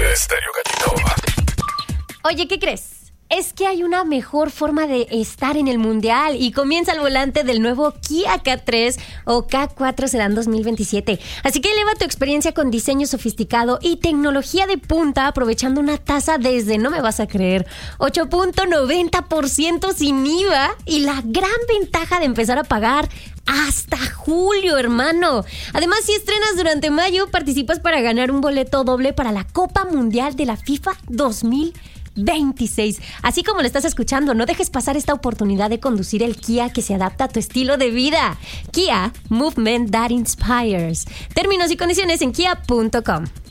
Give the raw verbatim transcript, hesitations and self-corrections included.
Estéreo Gatito. Oye, ¿qué crees? Es que hay una mejor forma de estar en el mundial y comienza al volante del nuevo Kia K tres o K cuatro Sedan dos mil veintisiete. Así que eleva tu experiencia con diseño sofisticado y tecnología de punta aprovechando una tasa desde, no me vas a creer, ocho punto noventa por ciento sin I V A y la gran ventaja de empezar a pagar hasta julio, hermano. Además, si estrenas durante mayo, participas para ganar un boleto doble para la Copa Mundial de la FIFA dos mil veintiséis. Así como lo estás escuchando, no dejes pasar esta oportunidad de conducir el Kia que se adapta a tu estilo de vida. Kia, movement that inspires. Términos y condiciones en kia punto com.